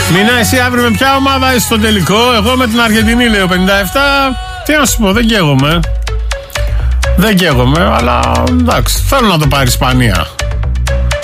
Μινά, εσύ αύριο με ποια ομάδα είσαι στο τελικό? Εγώ με την Αργεντινή, λέω 57. Τι να σου πω, δεν καίγομαι. Αλλά εντάξει, θέλω να το πάρει Ισπανία.